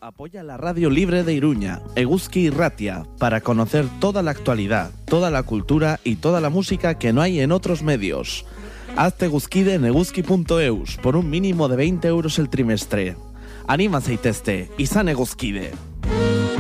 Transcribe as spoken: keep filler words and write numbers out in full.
Apoya la radio libre de Iruña, Eguzki Irratia, para conocer toda la actualidad, toda la cultura y toda la música que no hay en otros medios. Hazte eguzkide en eguzki punto eus por un mínimo de veinte euros el trimestre. Anima zaitezte, izan eguzkide.